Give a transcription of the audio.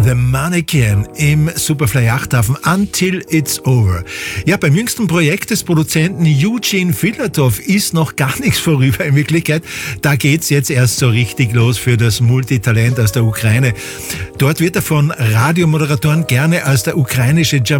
The Mannequin im Superfly Yachthafen Until It's Over. Ja, beim jüngsten Projekt des Produzenten Eugene Filatov ist noch gar nichts vorüber in Wirklichkeit. Da geht's jetzt erst so richtig los für das Multitalent aus der Ukraine. Dort wird er von Radiomoderatoren gerne als der ukrainische